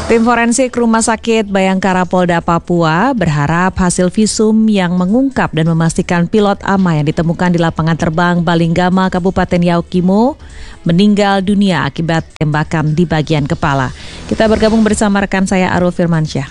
Tim forensik Rumah Sakit Bayangkara Polda Papua berharap hasil visum yang mengungkap dan memastikan pilot AMA yang ditemukan di lapangan terbang Balinggama, Kabupaten Yaukimo, meninggal dunia akibat tembakan di bagian kepala. Kita bergabung bersama rekan saya Arul Firmansyah.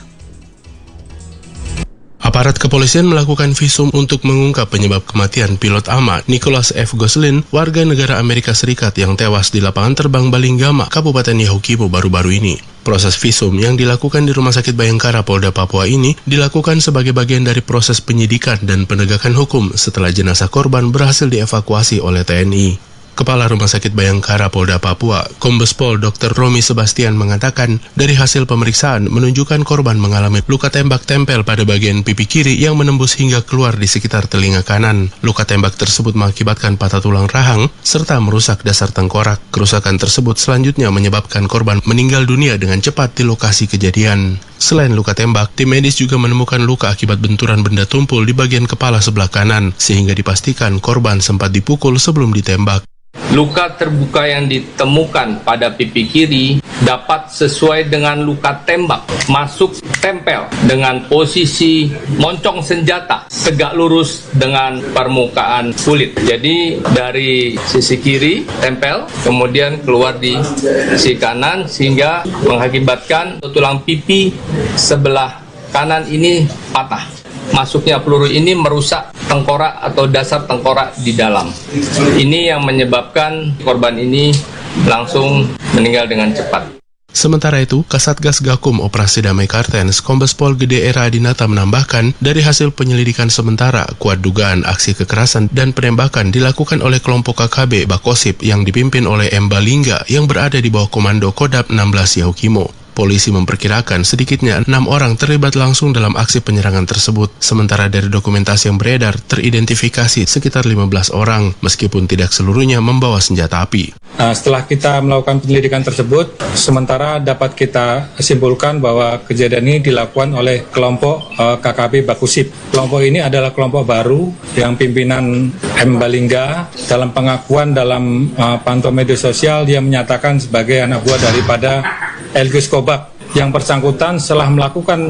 Aparat kepolisian melakukan visum untuk mengungkap penyebab kematian pilot AMA Nicholas F. Goslin, warga negara Amerika Serikat yang tewas di lapangan terbang Balinggama, Kabupaten Yaukimo baru-baru ini. Proses visum yang dilakukan di Rumah Sakit Bayangkara Polda Papua ini dilakukan sebagai bagian dari proses penyidikan dan penegakan hukum setelah jenazah korban berhasil dievakuasi oleh TNI. Kepala Rumah Sakit Bayangkara Polda Papua, Kombes Pol Dr. Romi Sebastian mengatakan, dari hasil pemeriksaan menunjukkan korban mengalami luka tembak tempel pada bagian pipi kiri yang menembus hingga keluar di sekitar telinga kanan. Luka tembak tersebut mengakibatkan patah tulang rahang serta merusak dasar tengkorak. Kerusakan tersebut selanjutnya menyebabkan korban meninggal dunia dengan cepat di lokasi kejadian. Selain luka tembak, tim medis juga menemukan luka akibat benturan benda tumpul di bagian kepala sebelah kanan, sehingga dipastikan korban sempat dipukul sebelum ditembak. Luka terbuka yang ditemukan pada pipi kiri dapat sesuai dengan luka tembak, masuk tempel dengan posisi moncong senjata, tegak lurus dengan permukaan kulit. Jadi dari sisi kiri tempel, kemudian keluar di sisi kanan sehingga mengakibatkan tulang pipi sebelah kanan ini patah. Masuknya peluru ini merusak tengkorak atau dasar tengkorak di dalam. Ini yang menyebabkan korban ini langsung meninggal dengan cepat. Sementara itu, Kasatgas Gakum Operasi Damai Kartens, Kombes Pol Gede Era Adinata menambahkan, dari hasil penyelidikan sementara, kuat dugaan aksi kekerasan dan penembakan dilakukan oleh kelompok KKB Bakosip yang dipimpin oleh M. Balingga yang berada di bawah komando Kodam 16 Yaukimo. Polisi memperkirakan sedikitnya 6 orang terlibat langsung dalam aksi penyerangan tersebut. Sementara dari dokumentasi yang beredar, teridentifikasi sekitar 15 orang, meskipun tidak seluruhnya membawa senjata api. Setelah kita melakukan penyelidikan tersebut, sementara dapat kita simpulkan bahwa kejadian ini dilakukan oleh kelompok KKB Bakusip. Kelompok ini adalah kelompok baru yang pimpinan M. Balingga dalam pengakuan dalam pantauan media sosial dia menyatakan sebagai anak buah daripada Elgus Kobak. Yang bersangkutan setelah melakukan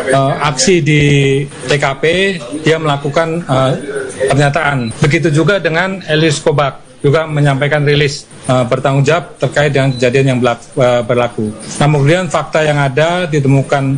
aksi di TKP, dia melakukan pernyataan. Begitu juga dengan Elgus Kobak, juga menyampaikan rilis bertanggung jawab terkait dengan kejadian yang berlaku. Namun kemudian fakta yang ada ditemukan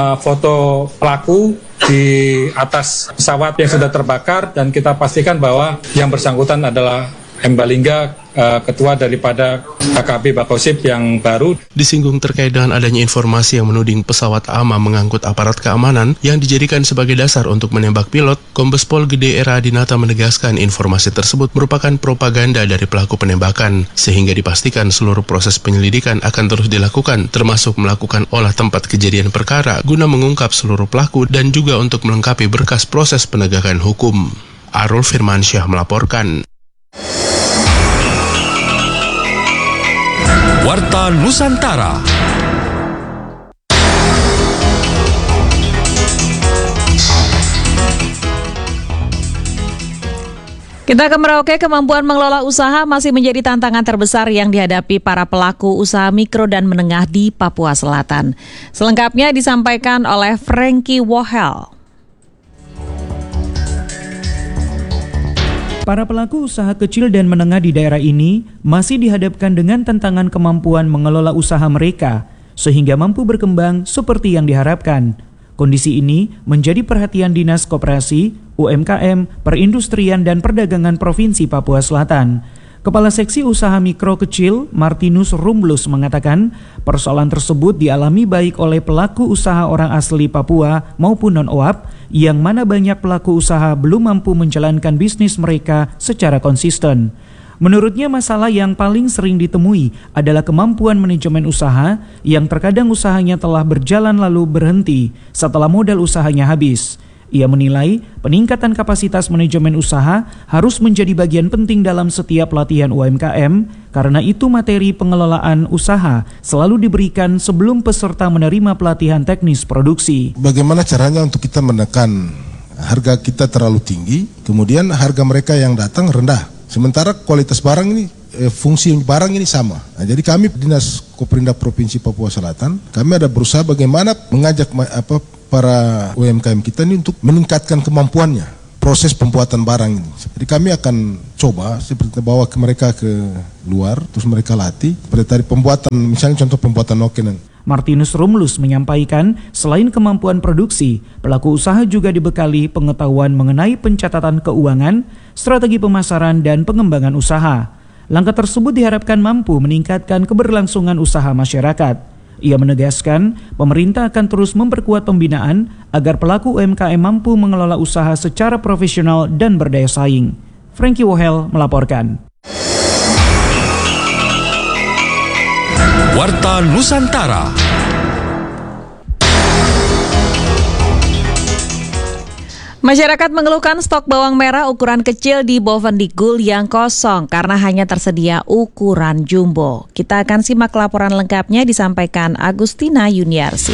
foto pelaku di atas pesawat yang sudah terbakar dan kita pastikan bahwa yang bersangkutan adalah M. Balingga, ketua daripada KKB Bakosip yang baru. Disinggung terkait dengan adanya informasi yang menuding pesawat AMA mengangkut aparat keamanan yang dijadikan sebagai dasar untuk menembak pilot, Kombes Pol Gede Era Adinata menegaskan informasi tersebut merupakan propaganda dari pelaku penembakan, sehingga dipastikan seluruh proses penyelidikan akan terus dilakukan, termasuk melakukan olah tempat kejadian perkara guna mengungkap seluruh pelaku dan juga untuk melengkapi berkas proses penegakan hukum. Arul Firmansyah melaporkan. Warta Nusantara. Kita ke Merauke, kemampuan mengelola usaha masih menjadi tantangan terbesar yang dihadapi para pelaku usaha mikro dan menengah di Papua Selatan. Selengkapnya disampaikan oleh Frankie Wohel. Para pelaku usaha kecil dan menengah di daerah ini masih dihadapkan dengan tantangan kemampuan mengelola usaha mereka sehingga mampu berkembang seperti yang diharapkan. Kondisi ini menjadi perhatian Dinas Koperasi, UMKM, Perindustrian dan Perdagangan Provinsi Papua Selatan. Kepala Seksi Usaha Mikro Kecil, Martinus Rumblus mengatakan, persoalan tersebut dialami baik oleh pelaku usaha orang asli Papua maupun non-OAP, yang mana banyak pelaku usaha belum mampu menjalankan bisnis mereka secara konsisten. Menurutnya masalah yang paling sering ditemui adalah kemampuan manajemen usaha yang terkadang usahanya telah berjalan lalu berhenti setelah modal usahanya habis. Ia menilai peningkatan kapasitas manajemen usaha harus menjadi bagian penting dalam setiap pelatihan UMKM karena itu materi pengelolaan usaha selalu diberikan sebelum peserta menerima pelatihan teknis produksi. Bagaimana caranya untuk kita menekan harga kita terlalu tinggi, kemudian harga mereka yang datang rendah. Sementara kualitas barang ini fungsi barang ini sama. Nah, jadi kami Dinas Koperindah Provinsi Papua Selatan, kami ada berusaha bagaimana mengajak para UMKM kita ini untuk meningkatkan kemampuannya proses pembuatan barang ini. Jadi kami akan coba seperti bawa mereka ke luar, terus mereka latih. Seperti tadi pembuatan, misalnya contoh pembuatan noken. Martinus Rumlus menyampaikan, selain kemampuan produksi, pelaku usaha juga dibekali pengetahuan mengenai pencatatan keuangan, strategi pemasaran, dan pengembangan usaha. Langkah tersebut diharapkan mampu meningkatkan keberlangsungan usaha masyarakat. Ia menegaskan, pemerintah akan terus memperkuat pembinaan agar pelaku UMKM mampu mengelola usaha secara profesional dan berdaya saing. Frankie Wohel melaporkan. Warta Nusantara. Masyarakat mengeluhkan stok bawang merah ukuran kecil di Bovendigul yang kosong karena hanya tersedia ukuran jumbo. Kita akan simak laporan lengkapnya disampaikan Agustina Yuniarsi.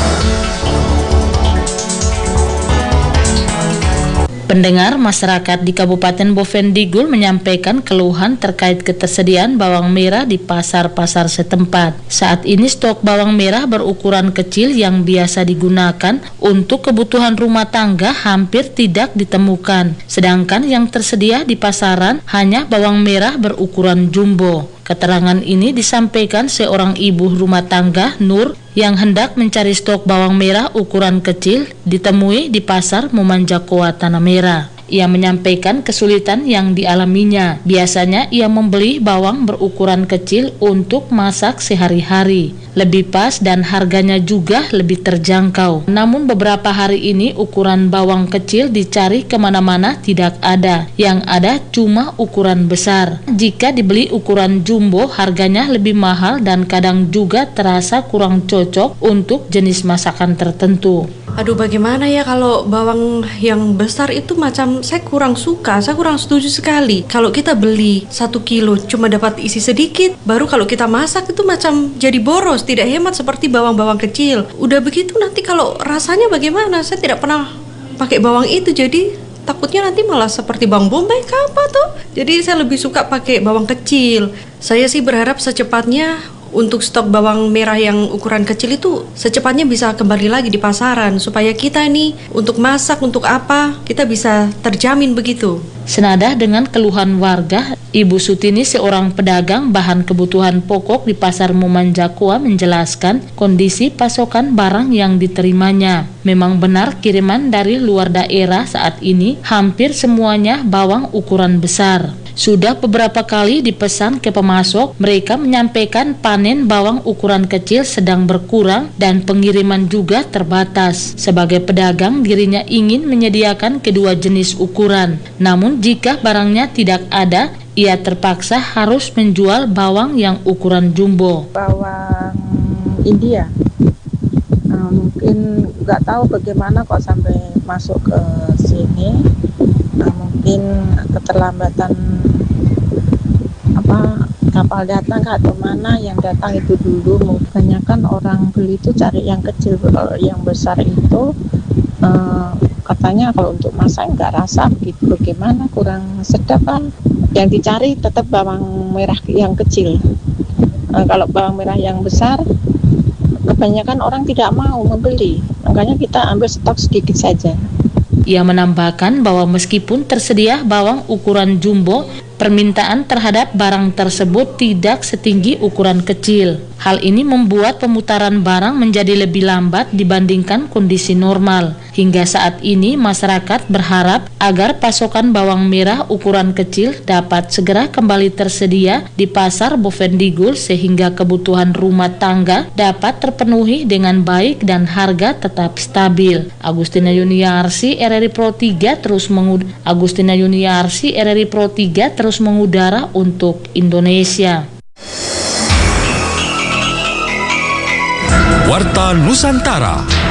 Pendengar, masyarakat di Kabupaten Bovendigul menyampaikan keluhan terkait ketersediaan bawang merah di pasar-pasar setempat. Saat ini stok bawang merah berukuran kecil yang biasa digunakan untuk kebutuhan rumah tangga hampir tidak ditemukan. Sedangkan yang tersedia di pasaran hanya bawang merah berukuran jumbo. Keterangan ini disampaikan seorang ibu rumah tangga, Nur, yang hendak mencari stok bawang merah ukuran kecil ditemui di pasar Mumanjakoa Tanah Merah. Ia menyampaikan kesulitan yang dialaminya. Biasanya ia membeli bawang berukuran kecil untuk masak sehari-hari. Lebih pas dan harganya juga lebih terjangkau. Namun beberapa hari ini ukuran bawang kecil dicari kemana-mana tidak ada. Yang ada cuma ukuran besar. Jika dibeli ukuran jumbo harganya lebih mahal dan kadang juga terasa kurang cocok untuk jenis masakan tertentu. Aduh, bagaimana ya kalau bawang yang besar itu macam saya kurang suka, saya kurang setuju sekali. Kalau kita beli 1 kilo cuma dapat isi sedikit, baru kalau kita masak itu macam jadi boros, tidak hemat seperti bawang-bawang kecil. Udah begitu nanti kalau rasanya bagaimana? Saya tidak pernah pakai bawang itu, jadi takutnya nanti malah seperti bawang bombay ke apa tuh. Jadi saya lebih suka pakai bawang kecil. Saya sih berharap secepatnya untuk stok bawang merah yang ukuran kecil itu secepatnya bisa kembali lagi di pasaran supaya kita ini untuk masak, untuk apa, kita bisa terjamin begitu. Senada dengan keluhan warga, Ibu Sutini, seorang pedagang bahan kebutuhan pokok di Pasar Mumanjakoa, menjelaskan kondisi pasokan barang yang diterimanya. Memang benar kiriman dari luar daerah saat ini hampir semuanya bawang ukuran besar. Sudah beberapa kali dipesan ke pemasok, mereka menyampaikan panen bawang ukuran kecil sedang berkurang dan pengiriman juga terbatas. Sebagai pedagang, dirinya ingin menyediakan kedua jenis ukuran. Namun jika barangnya tidak ada, ia terpaksa harus menjual bawang yang ukuran jumbo. Bawang India, mungkin nggak tahu bagaimana kok sampai masuk ke sini. Mungkin keterlambatan kapal datang atau mana yang datang itu dulu. Kebanyakan orang beli itu cari yang kecil, kalau yang besar itu katanya kalau untuk masak nggak rasa begitu, bagaimana kurang sedap kan. Yang dicari tetap bawang merah yang kecil. Kalau bawang merah yang besar kebanyakan orang tidak mau membeli, makanya kita ambil stok sedikit saja. Ia menambahkan bahwa meskipun tersedia bawang ukuran jumbo, permintaan terhadap barang tersebut tidak setinggi ukuran kecil. Hal ini membuat pemutaran barang menjadi lebih lambat dibandingkan kondisi normal. Hingga saat ini masyarakat berharap agar pasokan bawang merah ukuran kecil dapat segera kembali tersedia di pasar Bovendigul sehingga kebutuhan rumah tangga dapat terpenuhi dengan baik dan harga tetap stabil. Agustina Yuniarsi, RRI Pro 3 terus mengudara untuk Indonesia. Warta Nusantara.